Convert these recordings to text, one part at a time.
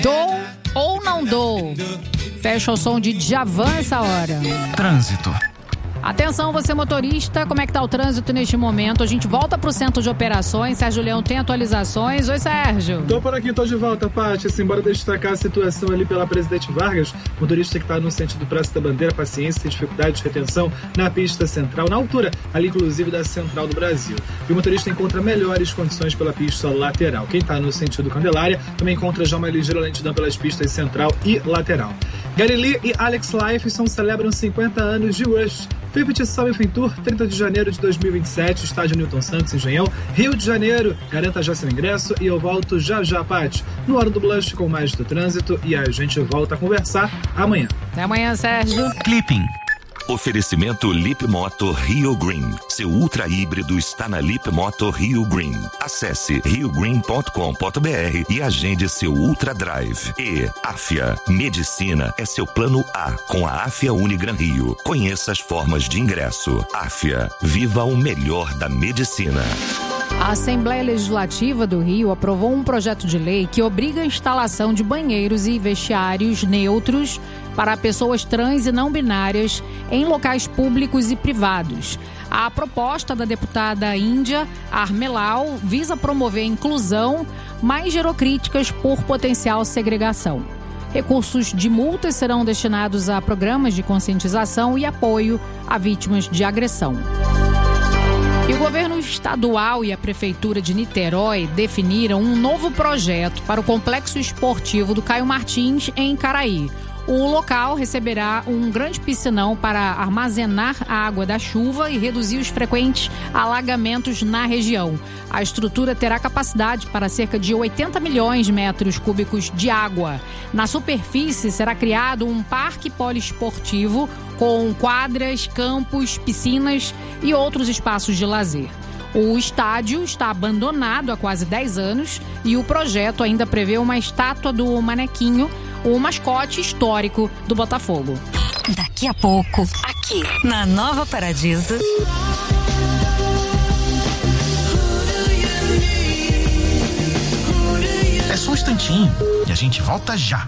Dou ou não dou? Fecha o som de Djavan essa hora. Trânsito. Atenção, você motorista, como é que tá o trânsito neste momento? A gente volta pro centro de operações. Sérgio Leão tem atualizações. Oi, Sérgio. Tô por aqui, tô de volta, Paty. Assim, bora destacar a situação ali pela Presidente Vargas. Motorista que tá no sentido Praça da Bandeira, paciência, tem dificuldade de retenção na pista central, na altura ali inclusive da Central do Brasil. E o motorista encontra melhores condições pela pista lateral. Quem tá no sentido Candelária também encontra já uma ligeira lentidão pelas pistas central e lateral. Gary Lee e Alex Lifeson celebram 50 anos de Rush. 50 Something Tour, 30 de janeiro de 2027, estádio Newton Santos, Engenhão, Rio de Janeiro. Garanta já seu ingresso e eu volto já, Paty, no Hora do Blush com mais do trânsito e a gente volta a conversar amanhã. Até amanhã, Sérgio. Clipping. Oferecimento Lip Moto Rio Green. Seu ultra híbrido está na Lip Moto Rio Green. Acesse riogreen.com.br e agende seu Ultra Drive. E Afia. Medicina é seu plano A com a Afia Unigran Rio. Conheça as formas de ingresso. Afia. Viva o melhor da medicina. A Assembleia Legislativa do Rio aprovou um projeto de lei que obriga a instalação de banheiros e vestiários neutros para pessoas trans e não binárias em locais públicos e privados. A proposta da deputada Índia Armelau visa promover a inclusão, mas gerou críticas por potencial segregação. Recursos de multas serão destinados a programas de conscientização e apoio a vítimas de agressão. E o governo estadual e a prefeitura de Niterói definiram um novo projeto para o complexo esportivo do Caio Martins, em Caraí. O local receberá um grande piscinão para armazenar a água da chuva e reduzir os frequentes alagamentos na região. A estrutura terá capacidade para cerca de 80 milhões de metros cúbicos de água. Na superfície será criado um parque poliesportivo com quadras, campos, piscinas e outros espaços de lazer. O estádio está abandonado há quase 10 anos e o projeto ainda prevê uma estátua do Manequinho, o mascote histórico do Botafogo. Daqui a pouco, aqui na Nova Paradiso. É só um instantinho e a gente volta já.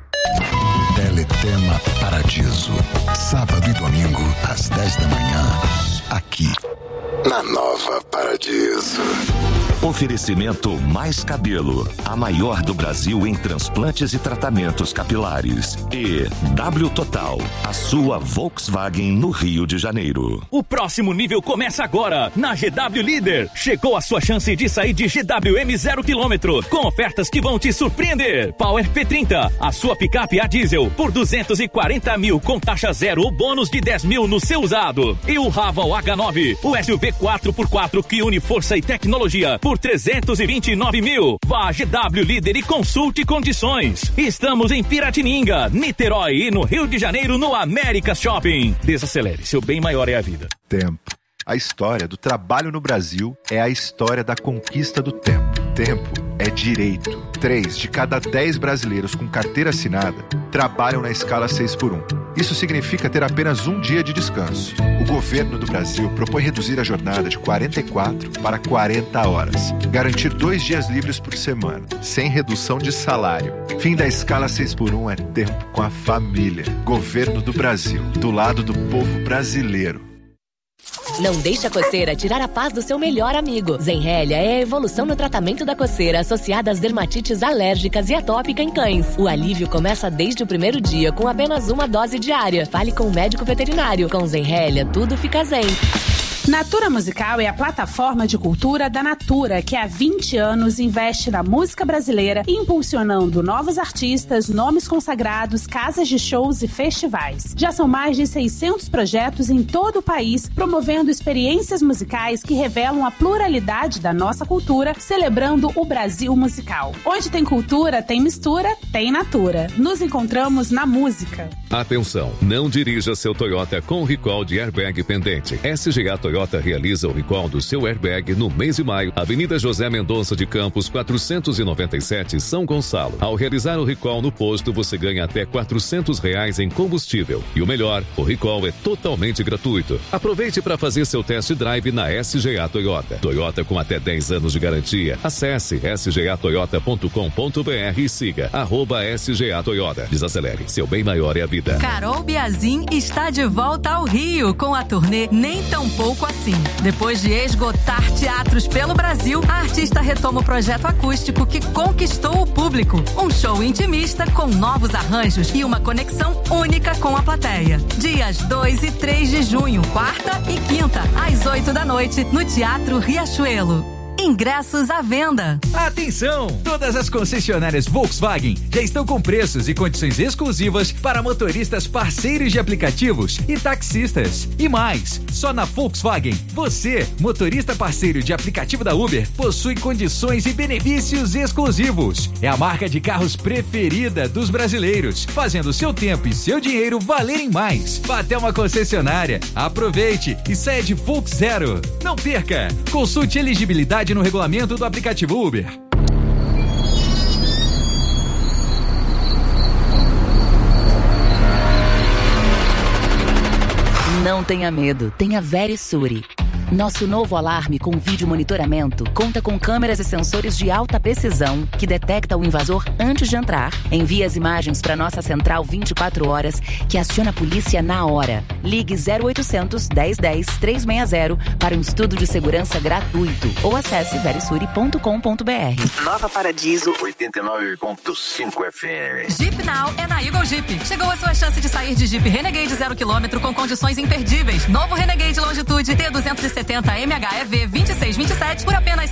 Teletema Paradiso. Sábado e domingo, às 10 da manhã. Aqui, na Nova Paradiso. Oferecimento Mais Cabelo, a maior do Brasil em transplantes e tratamentos capilares. E W Total, a sua Volkswagen no Rio de Janeiro. O próximo nível começa agora, na GW Líder. Chegou a sua chance de sair de GWM 0 km, com ofertas que vão te surpreender. Power P30, a sua picape a diesel, por 240 mil, com taxa zero ou bônus de 10 mil no seu usado. E o Raval H9, o SUV 4x4 que une força e tecnologia, por 329 mil. Vá a GW Líder e consulte condições. Estamos em Piratininga, Niterói e no Rio de Janeiro, no América Shopping. Desacelere, seu bem maior é a vida. Tempo. A história do trabalho no Brasil é a história da conquista do tempo. Tempo é direito. 3 de cada 10 brasileiros com carteira assinada trabalham na escala 6x1. Isso significa ter apenas um dia de descanso. O governo do Brasil propõe reduzir a jornada de 44 para 40 horas. Garantir 2 dias livres por semana, sem redução de salário. Fim da escala 6x1 é tempo com a família. Governo do Brasil, do lado do povo brasileiro. Não deixe a coceira tirar a paz do seu melhor amigo. Zenrelia é a evolução no tratamento da coceira associada às dermatites alérgicas e atópica em cães. O alívio começa desde o primeiro dia com apenas uma dose diária. Fale com o médico veterinário. Com Zenrelia, tudo fica zen. Natura Musical é a plataforma de cultura da Natura, que há 20 anos investe na música brasileira, impulsionando novos artistas, nomes consagrados, casas de shows e festivais. Já são mais de 600 projetos em todo o país, promovendo experiências musicais que revelam a pluralidade da nossa cultura, celebrando o Brasil musical. Onde tem cultura, tem mistura, tem Natura. Nos encontramos na música. Atenção, não dirija seu Toyota com recall de airbag pendente. SGA Toyota Toyota realiza o recall do seu airbag no mês de maio. Avenida José Mendonça de Campos, 497, São Gonçalo. Ao realizar o recall no posto, você ganha até R$400 em combustível. E o melhor, o recall é totalmente gratuito. Aproveite para fazer seu test drive na SGA Toyota. Toyota com até 10 anos de garantia. Acesse sgatoyota.com.br e siga @SGA Toyota. Desacelere, seu bem maior é a vida. Carol Biazin está de volta ao Rio com a turnê Nem Tão Pouco Assim. Depois de esgotar teatros pelo Brasil, a artista retoma o projeto acústico que conquistou o público. Um show intimista com novos arranjos e uma conexão única com a plateia. Dias 2 e 3 de junho, quarta e quinta, às 8 da noite, no Teatro Riachuelo. Ingressos à venda. Atenção! Todas as concessionárias Volkswagen já estão com preços e condições exclusivas para motoristas parceiros de aplicativos e taxistas. E mais, só na Volkswagen, você, motorista parceiro de aplicativo da Uber, possui condições e benefícios exclusivos. É a marca de carros preferida dos brasileiros, fazendo seu tempo e seu dinheiro valerem mais. Vá até uma concessionária, aproveite e saia de Volks Zero. Não perca! Consulte elegibilidade no regulamento do aplicativo Uber. Não tenha medo, tenha Verisuri. Nosso novo alarme com vídeo monitoramento conta com câmeras e sensores de alta precisão que detecta o invasor antes de entrar, envia as imagens para nossa central 24 horas que aciona a polícia na hora. Ligue 0800 1010 360 para um estudo de segurança gratuito ou acesse verisuri.com.br. Nova Paradiso 89.5 FM. Jeep Now é na Eagle Jeep. Chegou a sua chance de sair de Jeep Renegade 0 km com condições imperdíveis. Novo Renegade Longitude T270 MHEV 2627 por apenas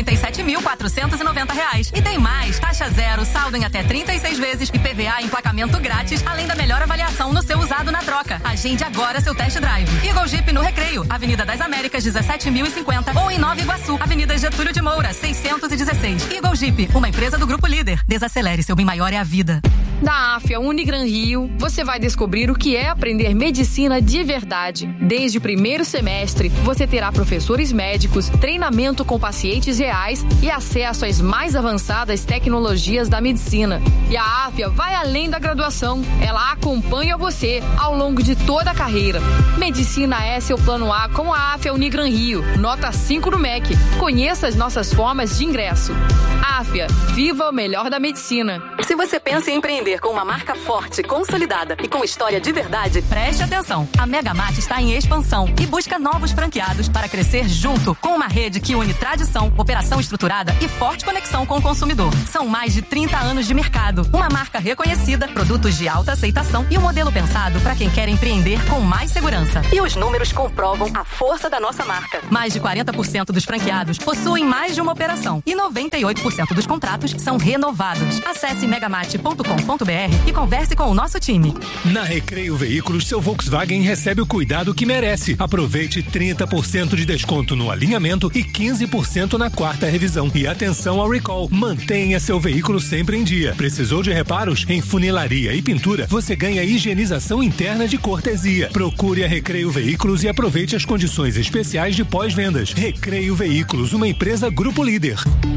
R$147.490. E tem mais, taxa zero, saldo em até 36 vezes e PVA em emplacamento grátis, além da melhor avaliação no seu usado na troca. Agende agora seu test drive. Eagle Jeep no Recreio, Avenida das Américas 17.050 ou em Nova Iguaçu, Avenida Getúlio de Moura 616. Eagle Jeep, uma empresa do Grupo Líder. Desacelere, seu bem maior é a vida. Da AFIA Unigran Rio, você vai descobrir o que é aprender medicina de verdade. Desde o primeiro semestre, você terá professores médicos, treinamento com pacientes reais e acesso às mais avançadas tecnologias da medicina. E a AFIA vai além da graduação. Ela acompanha você ao longo de toda a carreira. Medicina é seu plano A com a AFIA Unigran Rio. Nota 5 no MEC. Conheça as nossas formas de ingresso. AFIA, viva o melhor da medicina. Se você pensa em empreender com uma marca forte, consolidada e com história de verdade, preste atenção. A Megamart está em expansão e busca novos franqueados para crescer junto com uma rede que une tradição, operação estruturada e forte conexão com o consumidor. São mais de 30 anos de mercado, uma marca reconhecida, produtos de alta aceitação e um modelo pensado para quem quer empreender com mais segurança. E os números comprovam a força da nossa marca. Mais de 40% dos franqueados possuem mais de uma operação e 98% dos contratos são renovados. Acesse megamart.com.br e converse com o nosso time. Na Recreio Veículos, seu Volkswagen recebe o cuidado que merece. Aproveite 30% de desconto no alinhamento e 15% na quarta revisão. E atenção ao recall. Mantenha seu veículo sempre em dia. Precisou de reparos? Em funilaria e pintura, você ganha higienização interna de cortesia. Procure a Recreio Veículos e aproveite as condições especiais de pós-vendas. Recreio Veículos, uma empresa Grupo Líder.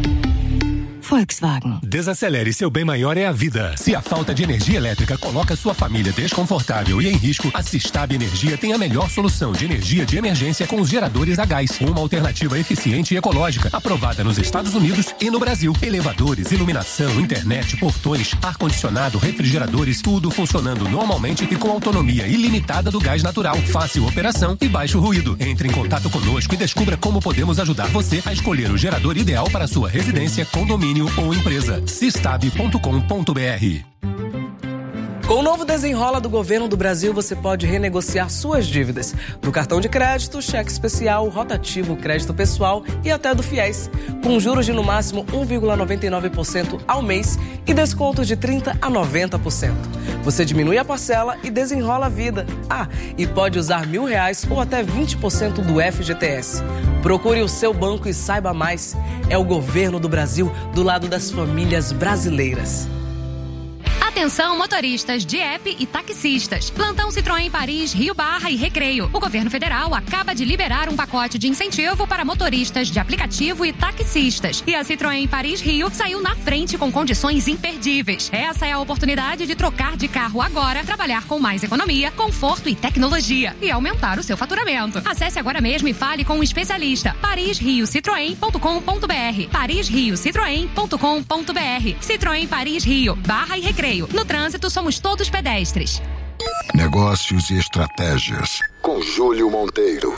Volkswagen. Desacelere, seu bem maior é a vida. Se a falta de energia elétrica coloca sua família desconfortável e em risco, a Sistab Energia tem a melhor solução de energia de emergência com os geradores a gás. Uma alternativa eficiente e ecológica, aprovada nos Estados Unidos e no Brasil. Elevadores, iluminação, internet, portões, ar-condicionado, refrigeradores, tudo funcionando normalmente e com autonomia ilimitada do gás natural. Fácil operação e baixo ruído. Entre em contato conosco e descubra como podemos ajudar você a escolher o gerador ideal para sua residência, condomínio ou empresa. Sistab.com.br. Com o novo Desenrola do Governo do Brasil, você pode renegociar suas dívidas do cartão de crédito, cheque especial, rotativo, crédito pessoal e até do FIES, com juros de no máximo 1,99% ao mês e descontos de 30% a 90%. Você diminui a parcela e desenrola a vida. Ah, e pode usar R$1.000 ou até 20% do FGTS. Procure o seu banco e saiba mais. É o Governo do Brasil do lado das famílias brasileiras. Atenção, motoristas de app e taxistas. Plantão Citroën Paris, Rio Barra e Recreio. O governo federal acaba de liberar um pacote de incentivo para motoristas de aplicativo e taxistas. E a Citroën Paris Rio saiu na frente com condições imperdíveis. Essa é a oportunidade de trocar de carro agora, trabalhar com mais economia, conforto e tecnologia e aumentar o seu faturamento. Acesse agora mesmo e fale com um especialista. parisriocitroen.com.br. parisriocitroen.com.br. Citroën Paris Rio, Barra e Recreio. No trânsito, somos todos pedestres. Negócios e estratégias com Júlio Monteiro.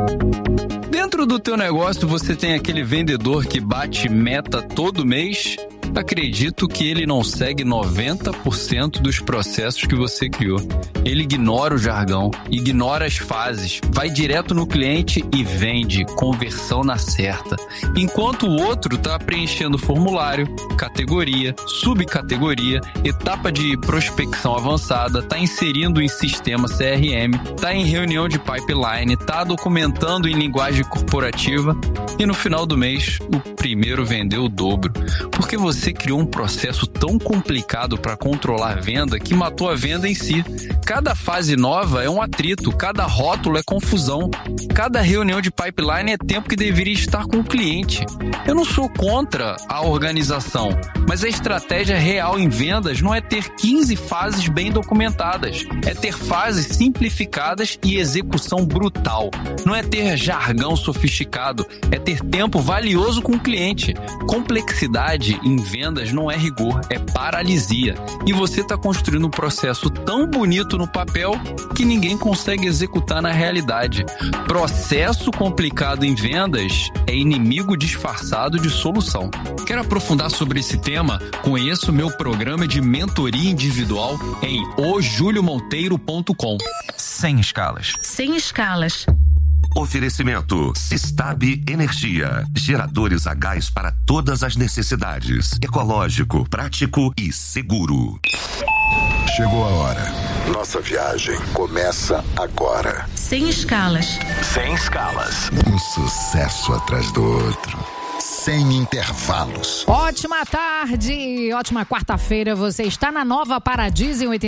Dentro do teu negócio, você tem aquele vendedor que bate meta todo mês? Acredito que ele não segue 90% dos processos que você criou. Ele ignora o jargão, ignora as fases, vai direto no cliente e vende, conversão na certa. Enquanto o outro está preenchendo formulário, categoria, subcategoria, etapa de prospecção avançada, está inserindo em sistema CRM, está em reunião de pipeline, está documentando em linguagem corporativa e no final do mês o primeiro vendeu o dobro. Porque você criou um processo tão complicado para controlar a venda que matou a venda em si. Cada fase nova é um atrito, cada rótulo é confusão, cada reunião de pipeline é tempo que deveria estar com o cliente. Eu não sou contra a organização, mas a estratégia real em vendas não é ter 15 fases bem documentadas, é ter fases simplificadas e execução brutal. Não é ter jargão sofisticado, é ter tempo valioso com o cliente. Complexidade em vendas não é rigor, é paralisia. E você está construindo um processo tão bonito no papel que ninguém consegue executar na realidade. Processo complicado em vendas é inimigo disfarçado de solução. Quer aprofundar sobre esse tema? Conheça o meu programa de mentoria individual em ojuliomonteiro.com. Sem escalas. Sem escalas. Oferecimento Sistab Energia. Geradores a gás para todas as necessidades. Ecológico, prático e seguro. Chegou a hora. Nossa viagem começa agora. Sem escalas. Sem escalas. Um sucesso atrás do outro. Sem intervalos. Ótima tarde, ótima quarta-feira. Você está na Nova Paradiso em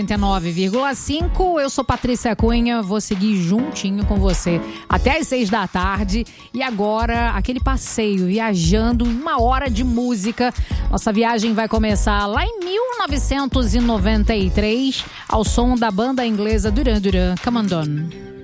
89,5. Eu sou Patrícia Cunha, vou seguir juntinho com você até às 6 da tarde. E agora, aquele passeio, viajando, 1 hora de música. Nossa viagem vai começar lá em 1993, ao som da banda inglesa Duran Duran. Come on, Don.